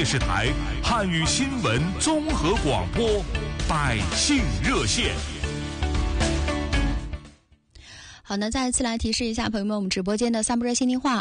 电视台汉语新闻综合广播百姓热线。 好，那再次来提示一下朋友们，我们直播间的3部热线电话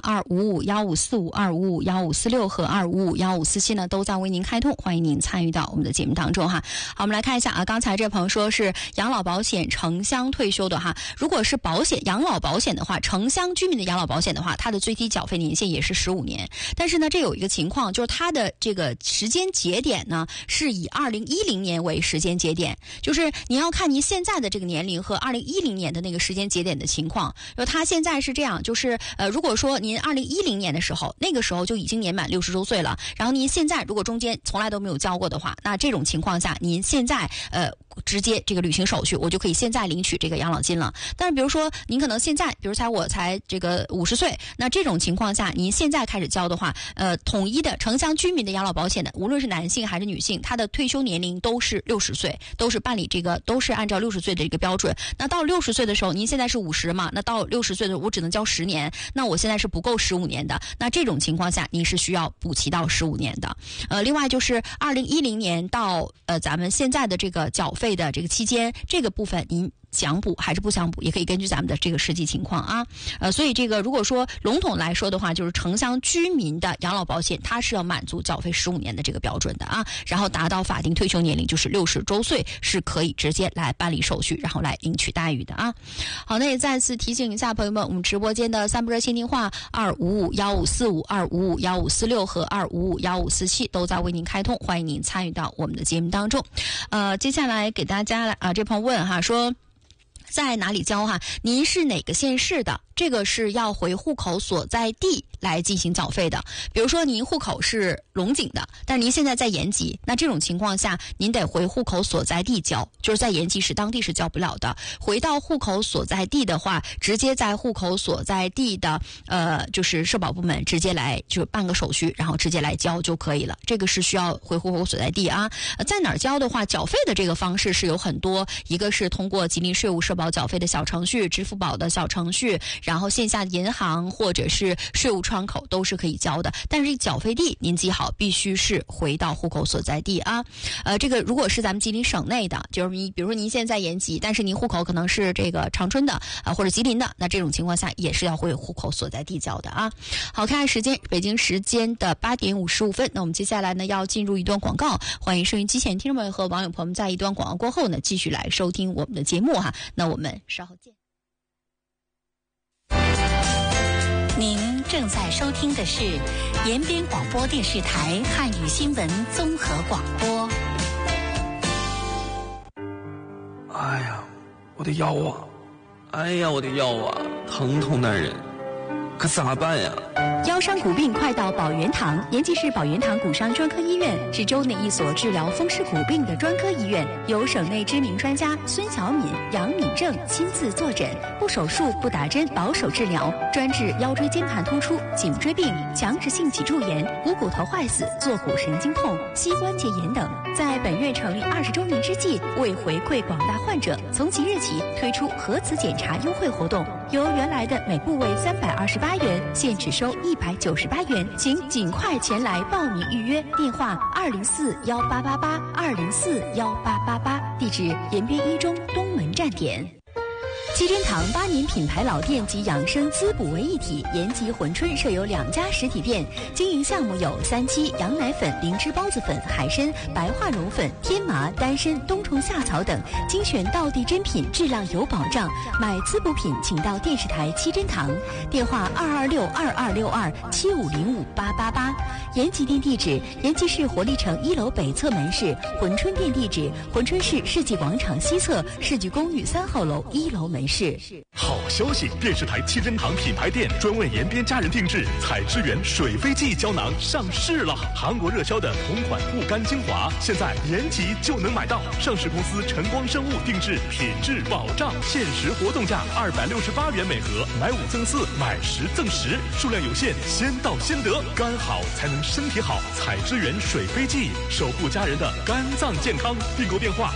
2551545、2551546和2551547呢，都在为您开通，欢迎您参与到我们的节目当中哈。好，我们来看一下啊，刚才这朋友说是养老保险城乡退休的哈，如果是养老保险的话，城乡居民的养老保险的话，它的最低缴费年限也是15年，但是呢，这有一个情况，就是它的这个时间节点呢，是以2010年为时间节点，就是你要看您现在的这个年龄和2010年的那个时间节点的情况。他现在是这样，就是如果说您2010年的时候，那个时候就已经年满60周岁了，然后您现在如果中间从来都没有交过的话，那这种情况下，您现在直接这个履行手续，我就可以现在领取这个养老金了。但是比如说您可能现在，比如我才这个50岁，那这种情况下，您现在开始交的话，统一的城乡居民的养老保险的，无论是男性还是女性，他的退休年龄都是60岁，都是办理这个，都是按照60岁的一个标准。那到60岁的时候，您现在是50嘛，那到60岁的我只能交10年，那我现在是不够15年的，那这种情况下，您是需要补齐到15年的。另外就是2010年到咱们现在的这个缴费的这个期间，这个部分您想补还是不想补，也可以根据咱们的这个实际情况啊。所以这个如果说笼统来说的话，就是城乡居民的养老保险，它是要满足缴费15年的这个标准的啊，然后达到法定退休年龄就是60周岁，是可以直接来办理手续，然后来领取待遇的啊。好，那也再次提醒一下朋友们，我们直播间的3部热线电话2551545、2551546和2551547都在为您开通，欢迎您参与到我们的节目当中。接下来给大家这朋友问哈，说在哪里交哈？您是哪个县市的？这个是要回户口所在地来进行缴费的。比如说您户口是龙井的，但是您现在在延吉，那这种情况下您得回户口所在地交，就是在延吉市当地是交不了的。回到户口所在地的话，直接在户口所在地的就是社保部门直接来就办个手续，然后直接来交就可以了。这个是需要回户口所在地啊。在哪儿交的话，缴费的这个方式是有很多，一个是通过吉林税务社保缴费的小程序、支付宝的小程序，然后线下银行或者是税务窗口都是可以交的，但是缴费地您记好，必须是回到户口所在地啊。这个如果是咱们吉林省内的，就是比如说您现在延吉，但是您户口可能是这个长春的或者吉林的，那这种情况下也是要回户口所在地交的啊。好，看时间，北京时间的8点55分，那我们接下来呢要进入一段广告，欢迎收音机前听众们和网友朋友们在一段广告过后呢继续来收听我们的节目哈。那我们稍后见。 您正在收听的是延边广播电视台汉语新闻综合广播。 哎呀，我的腰啊！哎呀，我的腰啊，疼痛难忍，可咋办呀？ 腰伤骨病快到宝源堂，延吉市宝源堂骨伤专科医院是州内一所治疗风湿骨病的专科医院，由省内知名专家孙小敏、杨敏正亲自坐诊，不手术、不打针，保守治疗，专治腰椎间盘突出、颈椎病、强直性脊柱炎、股骨头坏死、坐骨神经痛、膝关节炎等。在本院成立20周年之际，为回馈广大患者，从即日起推出核磁检查优惠活动，由原来的每部位328元，现只收198元，请尽快前来报名预约。电话2041888，2041888，地址延边一中东门站点。七珍堂8年品牌老店及养生滋补为一体，延吉珲春设有2家实体店，经营项目有3七、羊奶粉、灵芝孢子粉、海参、白化绒粉、天麻、丹参、冬虫夏草等，精选道地珍品，质量有保障。买滋补品请到电视台七珍堂，电话226226275058888。延吉店地址：延吉市活力城1楼北侧门市；珲春店地址：珲春市世纪广场西侧世纪公寓3号楼1楼门市。 好消息！电视台七珍堂品牌店专为延边家人定制采之源水飞记胶囊上市了。韩国热销的同款护肝精华，现在延吉就能买到。上市公司晨光生物定制，品质保障，限时活动价268元每盒，买5赠4，买10赠10，数量有限，先到先得。肝好才能身体好，采之源水飞记，守护家人的肝脏健康。订购电话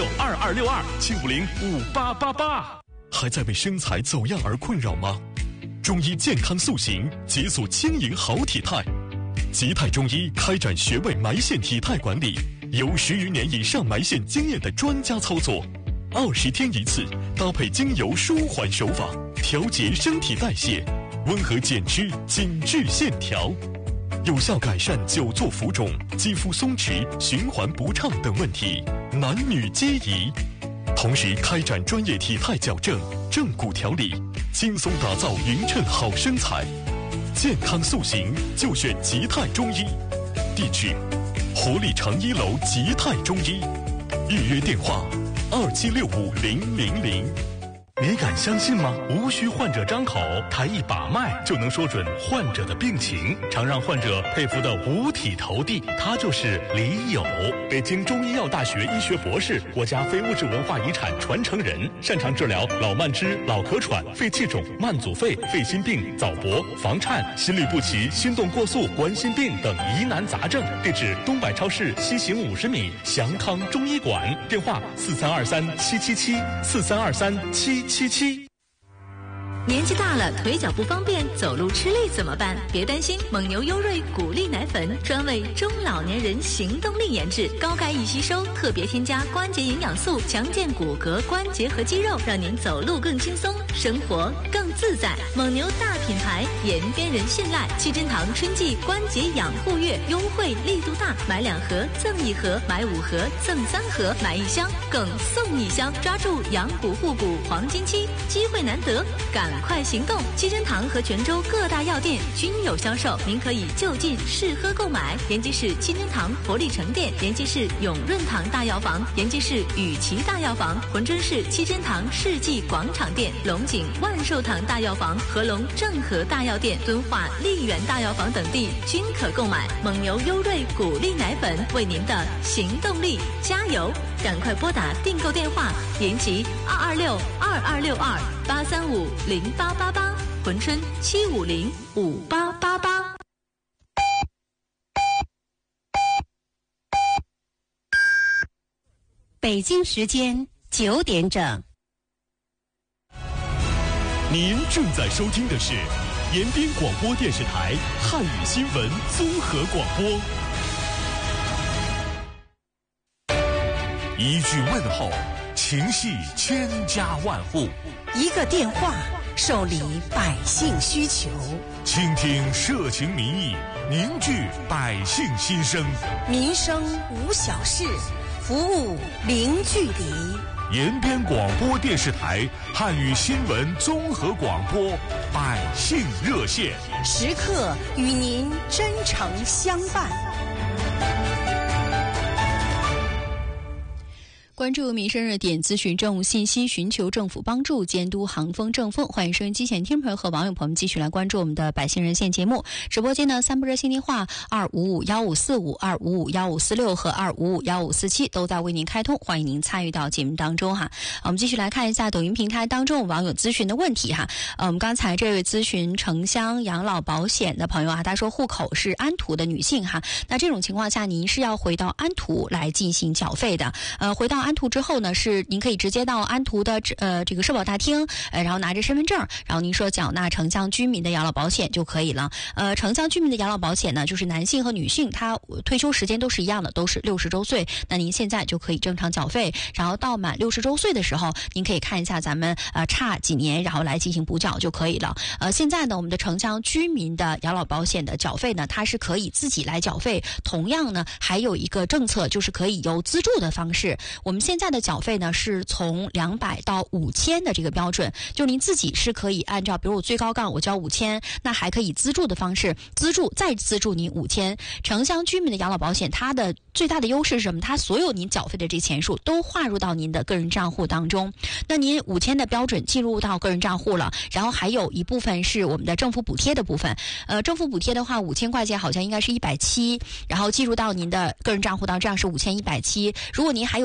226226275058888。还在为身材走样而困扰吗？中医健康塑形，解锁轻盈好体态。 吉泰中医开展穴位埋线体态管理，由10余年以上埋线经验的专家操作，20天一次，搭配精油舒缓手法，调节身体代谢，温和减脂，紧致线条，有效改善久坐浮肿、肌肤松弛、循环不畅等问题，男女皆宜。同时开展专业体态矫正、正骨调理，轻松打造匀称好身材。健康塑形就选吉泰中医，地址：活力城1楼吉泰中医，预约电话：27650000。 你敢相信吗？无需患者张口，他一把脉就能说准患者的病情，常让患者佩服得五体投地。他就是李友，北京中医药大学医学博士，国家非物质文化遗产传承人，擅长治疗老慢支、老咳喘、肺气肿、慢阻肺、肺心病、早搏、房颤、心律不齐、心动过速、冠心病等疑难杂症。地址：东百超市西行50米，祥康中医馆。电话：43237774323777。 年纪大了，腿脚不方便，走路吃力怎么办？别担心，蒙牛优瑞骨力奶粉专为中老年人行动力研制，高钙易吸收，特别添加关节营养素，强健骨骼、关节和肌肉，让您走路更轻松，生活更自在。蒙牛大品牌，延边人信赖。七珍堂春季关节养护月优惠力度大，买2盒赠1盒，买5盒赠3盒，买1箱更送1箱，抓住养骨护骨黄金期，机会难得，赶快行动！七珍堂和泉州各大药店均有销售，您可以就近试喝购买。延吉市七珍堂活力城店、延吉市永润堂大药房、延吉市雨琦大药房、珲春市七珍堂世纪广场店、龙井万寿堂大药房、合龙正和大药店、敦化丽园大药房等地均可购买。蒙牛优瑞骨力奶粉，为您的行动力加油！赶快拨打订购电话：延吉226-2262-835-0888，珲春750-5888。 北京时间9点整。 您正在收听的是延边广播电视台汉语新闻综合广播。 一句问候，情系千家万户； 一个电话，受理百姓需求。 倾听社情民意，凝聚百姓心声。 民生无小事，服务零距离。 延边广播电视台汉语新闻综合广播百姓热线， 时刻与您真诚相伴。 关注民生热点，咨询政务信息，寻求政府帮助，监督行风政风。欢迎收音机前听众朋友和网友朋友们继续来关注我们的百姓热线节目。直播间呢，3部热线电话2551545、2551546和2551547都在为您开通，欢迎您参与到节目当中哈。我们继续来看一下抖音平台当中网友咨询的问题哈。我们刚才这位咨询城乡养老保险的朋友啊，他说户口是安图的女性哈，那这种情况下您是要回到安图来进行缴费的。回到安图之后呢，是您可以直接到安图的这个社保大厅，然后拿着身份证，然后您说缴纳城乡居民的养老保险就可以了。城乡居民的养老保险呢，就是男性和女性他退休时间都是一样的，都是60周岁，那您现在就可以正常缴费，然后到满60周岁的时候，您可以看一下咱们差几年，然后来进行补缴就可以了。现在呢，我们的城乡居民的养老保险的缴费呢，它是可以自己来缴费，同样呢还有一个政策就是可以由资助的方式。我们现在的缴费呢是从200到5000的这个标准，就您自己是可以按照，比如我最高杠我交5000，那还可以资助的方式再资助您5000。城乡居民的养老保险它的最大的优势是什么？它所有您缴费的这钱数都划入到您的个人账户当中，那您5000的标准进入到个人账户了，然后还有一部分是我们的政府补贴的部分。政府补贴的话5000块钱好像应该是170，然后计入到您的个人账户当中，这样是5170。如果您还有资助的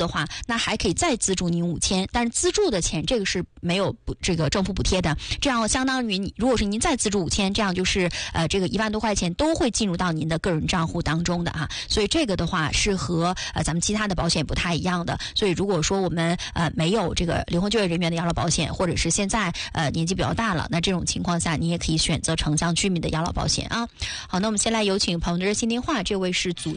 的话，那还可以再资助您5000，但是资助的钱这个是没有这个政府补贴的，这样相当于如果是您再资助5000，这样就是这个1万多块钱都会进入到您的个人账户当中的啊，所以这个的话是和咱们其他的保险不太一样的。所以如果说我们没有这个灵魂就业人员的养老保险，或者是现在年纪比较大了，那这种情况下你也可以选择城乡居民的养老保险啊。好，那我们先来有请朋友的热线电话，这位是祖